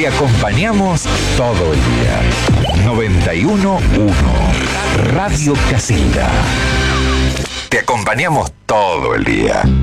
Te acompañamos todo el día. 91.1 Radio Casita. Te acompañamos todo el día.